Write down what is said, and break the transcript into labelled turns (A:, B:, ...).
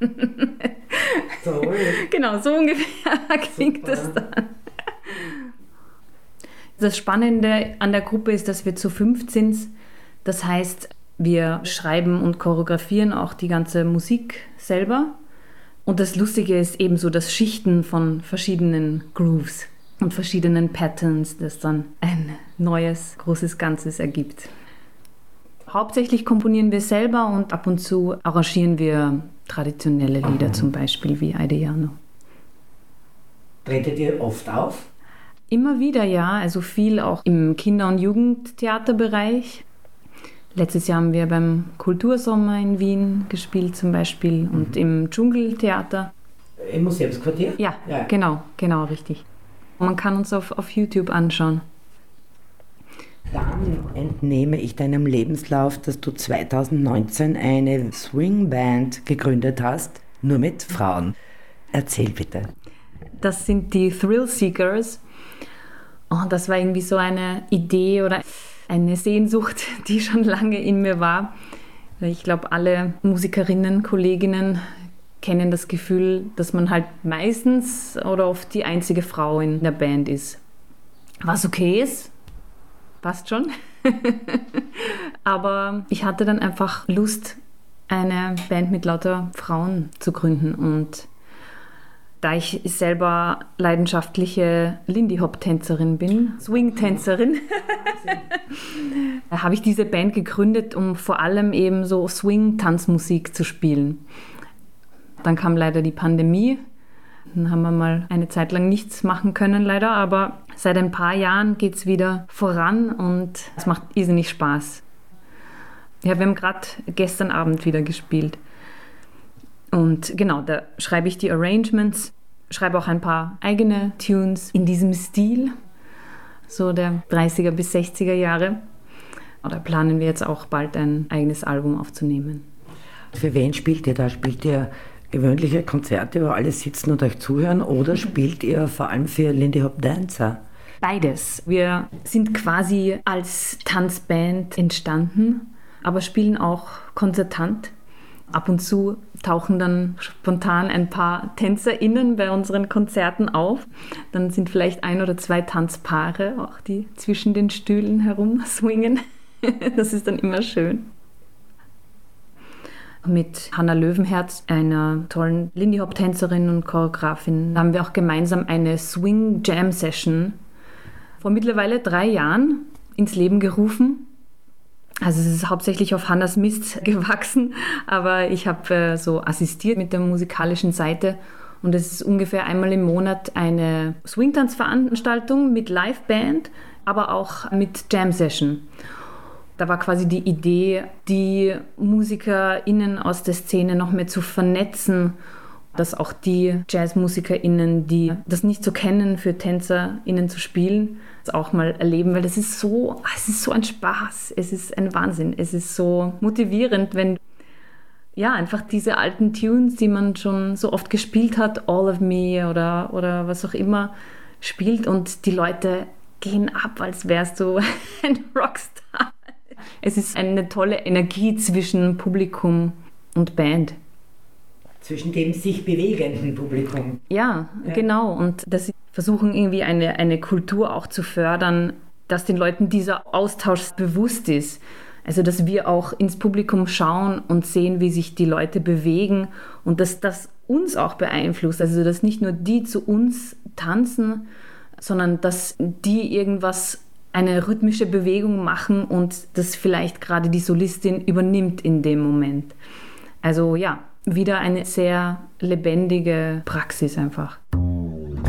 A: Toll.
B: Genau, so ungefähr klingt das dann. Das Spannende an der Gruppe ist, dass wir zu 5 sind. Das heißt, wir schreiben und choreografieren auch die ganze Musik selber. Und das Lustige ist eben so das Schichten von verschiedenen Grooves und verschiedenen Patterns, das dann ein neues, großes Ganzes ergibt. Hauptsächlich komponieren wir selber und ab und zu arrangieren wir traditionelle Lieder, zum Beispiel wie Aideano.
A: Tretet ihr oft auf?
B: Immer wieder, ja. Also viel auch im Kinder- und Jugendtheaterbereich. Letztes Jahr haben wir beim Kultursommer in Wien gespielt zum Beispiel und im Dschungeltheater.
A: Im Museumsquartier?
B: Ja, genau, richtig. Man kann uns auf YouTube anschauen.
A: Dann entnehme ich deinem Lebenslauf, dass du 2019 eine Swingband gegründet hast, nur mit Frauen. Erzähl bitte.
B: Das sind die Thrill Seekers. Oh, das war irgendwie so eine Idee oder eine Sehnsucht, die schon lange in mir war. Ich glaube, alle Musikerinnen, Kolleginnen kennen das Gefühl, dass man halt meistens oder oft die einzige Frau in der Band ist. Was okay ist, passt schon. Aber ich hatte dann einfach Lust, eine Band mit lauter Frauen zu gründen. Und da ich selber leidenschaftliche Lindy-Hop-Tänzerin bin, Swing-Tänzerin, habe ich diese Band gegründet, um vor allem eben so Swing-Tanzmusik zu spielen. Dann kam leider die Pandemie. Dann haben wir mal eine Zeit lang nichts machen können, leider. Aber seit ein paar Jahren geht es wieder voran und es macht irrsinnig Spaß. Ja, wir haben gerade gestern Abend wieder gespielt. Und genau, da schreibe ich die Arrangements, schreibe auch ein paar eigene Tunes in diesem Stil, so der 30er bis 60er Jahre. Da planen wir jetzt auch bald ein eigenes Album aufzunehmen.
A: Für wen spielt ihr da? Spielt ihr gewöhnliche Konzerte, wo alle sitzen und euch zuhören, oder spielt ihr vor allem für Lindy Hop Dancer?
B: Beides. Wir sind quasi als Tanzband entstanden, aber spielen auch konzertant. Ab und zu tauchen dann spontan ein paar TänzerInnen bei unseren Konzerten auf. Dann sind vielleicht 1 oder 2 Tanzpaare, auch die zwischen den Stühlen herum swingen. Das ist dann immer schön. Mit Hanna Löwenherz, einer tollen Lindy-Hop-Tänzerin und Choreografin, haben wir auch gemeinsam eine Swing-Jam-Session vor mittlerweile 3 Jahren ins Leben gerufen. Also es ist hauptsächlich auf Hannas Mist gewachsen, aber ich habe so assistiert mit der musikalischen Seite und es ist ungefähr einmal im Monat eine Swing-Tanz-Veranstaltung mit Liveband, aber auch mit Jam-Session. Da war quasi die Idee, die MusikerInnen aus der Szene noch mehr zu vernetzen, dass auch die JazzmusikerInnen, die das nicht so kennen, für TänzerInnen zu spielen, das auch mal erleben, weil es ist so ein Spaß, es ist ein Wahnsinn, es ist so motivierend, wenn einfach diese alten Tunes, die man schon so oft gespielt hat, All of Me oder was auch immer, spielt und die Leute gehen ab, als wärst du ein Rockstar. Es ist eine tolle Energie zwischen Publikum und Band.
A: Zwischen dem sich bewegenden Publikum.
B: Ja, genau. Und dass sie versuchen, irgendwie eine Kultur auch zu fördern, dass den Leuten dieser Austausch bewusst ist. Also, dass wir auch ins Publikum schauen und sehen, wie sich die Leute bewegen und dass das uns auch beeinflusst. Also, dass nicht nur die zu uns tanzen, sondern dass die eine rhythmische Bewegung machen und das vielleicht gerade die Solistin übernimmt in dem Moment. Also ja, wieder eine sehr lebendige Praxis einfach.